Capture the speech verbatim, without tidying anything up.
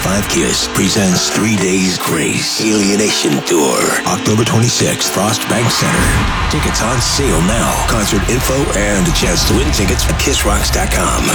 five Kiss presents Three Days Grace Alienation Tour. October twenty-sixth, Frost Bank Center. Tickets on sale now. Concert info and a chance to win tickets at kiss rocks dot com.